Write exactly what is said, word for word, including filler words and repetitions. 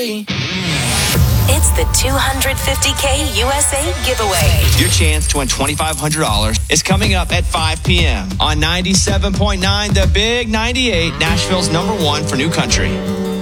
day. It's the two hundred fifty K U S A giveaway. Your chance to win twenty-five hundred dollars is coming up at five p.m. on ninety-seven point nine The Big ninety-eight, Nashville's number one for new country.